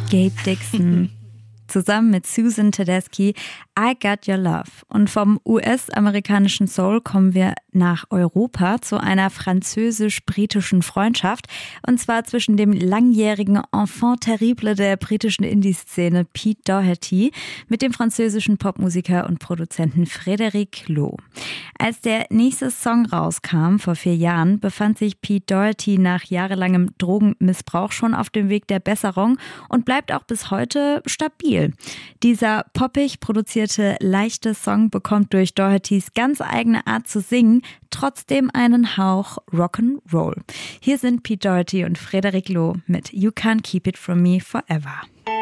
Gabe Dixon. Zusammen mit Susan Tedeschi, I Got Your Love. Und vom US-amerikanischen Soul kommen wir nach Europa zu einer französisch-britischen Freundschaft. Und zwar zwischen dem langjährigen Enfant terrible der britischen Indie-Szene Pete Doherty mit dem französischen Popmusiker und Produzenten Frédéric Lo. Als der nächste Song rauskam vor 4 Jahren, befand sich Pete Doherty nach jahrelangem Drogenmissbrauch schon auf dem Weg der Besserung und bleibt auch bis heute stabil. Dieser poppig produzierte, leichte Song bekommt durch Dohertys ganz eigene Art zu singen trotzdem einen Hauch Rock'n'Roll. Hier sind Pete Doherty und Frédéric Lo mit You Can't Keep It From Me Forever.